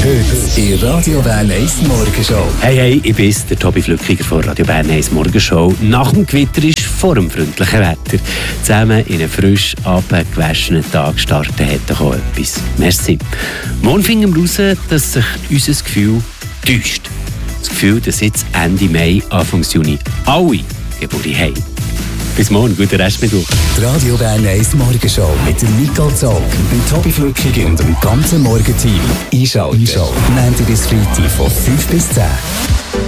Heute in Radio Bern 1 Morgenshow. Hey, ich bin's, der Tobi Flückiger von Radio Bern 1 Morgenshow. Nach dem Gewitter ist vor dem freundlichen Wetter zusammen in einen frisch abgewaschenen Tag starten, hat doch auch etwas. Merci. Morgen finden wir raus, dass sich unser Gefühl täuscht. Das Gefühl, dass jetzt Ende Mai, Anfang Juni alle Geburtstag haben. Bis morgen, guten Restmittwoch. Die Radio Bern 1 Morgenshow mit dem Nicole Zog, dem Tobi Flückiger und dem ganzen Morgenteam. Einschalten. Montag bis Freitag von 5 bis 10.